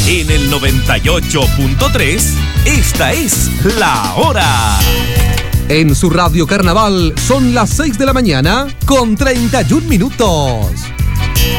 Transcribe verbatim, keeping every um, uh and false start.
En el noventa y ocho punto tres, esta es La Hora. En su radio Carnaval son las seis de la mañana con treinta y un minutos.